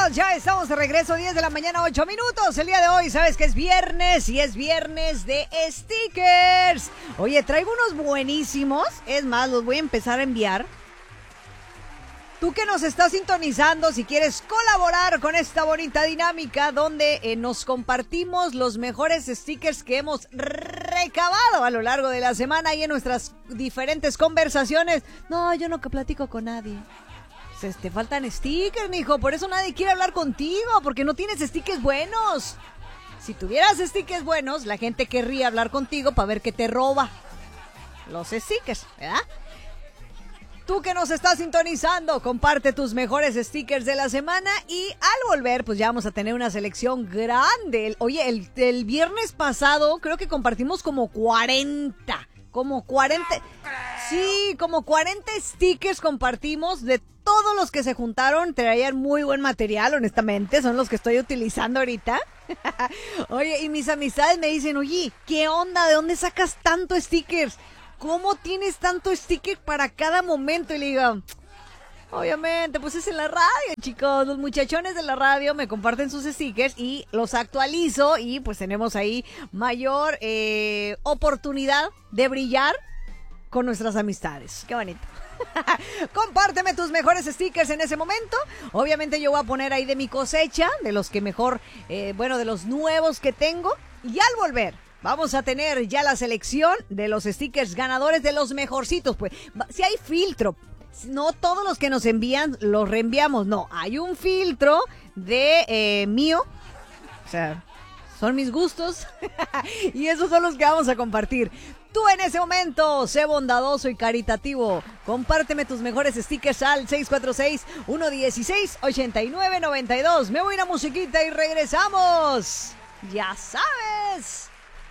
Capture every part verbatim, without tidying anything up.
amigos, ya estamos de regreso, diez de la mañana, ocho minutos. El día de hoy, sabes que es viernes y es viernes de stickers. Oye, traigo unos buenísimos. Es más, los voy a empezar a enviar. Tú que nos estás sintonizando, si quieres colaborar con esta bonita dinámica donde eh, nos compartimos los mejores stickers que hemos recabado a lo largo de la semana y en nuestras diferentes conversaciones. No, yo no que platico con nadie. Pues te faltan stickers, mijo, por eso nadie quiere hablar contigo, porque no tienes stickers buenos. Si tuvieras stickers buenos, la gente querría hablar contigo para ver qué te roba los stickers, ¿verdad? Tú que nos estás sintonizando, comparte tus mejores stickers de la semana y al volver, pues ya vamos a tener una selección grande. Oye, el, el viernes pasado creo que compartimos como cuarenta, como cuarenta, sí, como cuarenta stickers compartimos de todos los que se juntaron. Traían muy buen material, honestamente, son los que estoy utilizando ahorita. Oye, y mis amistades me dicen, oye, ¿qué onda? ¿De dónde sacas tanto stickers? ¿Cómo tienes tanto sticker para cada momento? Y le digo, obviamente, pues es en la radio, chicos. Los muchachones de la radio me comparten sus stickers y los actualizo y pues tenemos ahí mayor eh, oportunidad de brillar con nuestras amistades. Qué bonito. Compárteme tus mejores stickers en ese momento. Obviamente yo voy a poner ahí de mi cosecha, de los que mejor, eh, bueno, de los nuevos que tengo. Y al volver, vamos a tener ya la selección de los stickers ganadores de los mejorcitos. Pues, si hay filtro, no todos los que nos envían los reenviamos. No, hay un filtro de eh, mío. O sea, son mis gustos. Y esos son los que vamos a compartir. Tú en ese momento, sé bondadoso y caritativo. Compárteme tus mejores stickers al seis cuatro seis, uno uno seis, ocho nueve nueve dos. Me voy a una musiquita y regresamos. Ya sabes.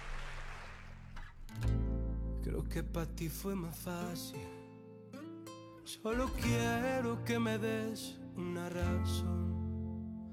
Creo que para ti fue más fácil. Solo quiero que me des una razón